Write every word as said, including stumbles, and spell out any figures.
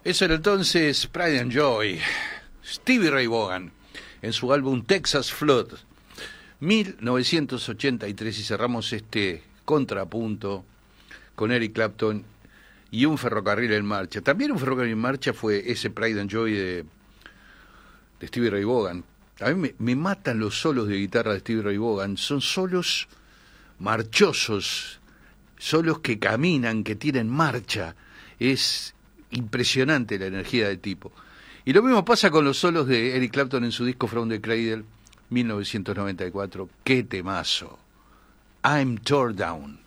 Eso era entonces Pride and Joy, Stevie Ray Vaughan, en su álbum Texas Flood, mil novecientos ochenta y tres, y cerramos este contrapunto con Eric Clapton y un ferrocarril en marcha. También un ferrocarril en marcha fue ese Pride and Joy de, de Stevie Ray Vaughan. A mí me, me matan los solos de guitarra de Stevie Ray Vaughan, son solos marchosos, solos que caminan, que tienen marcha. Es impresionante la energía del tipo. Y lo mismo pasa con los solos de Eric Clapton en su disco From the Cradle, mil novecientos noventa y cuatro. ¡Qué temazo! I'm Tore Down.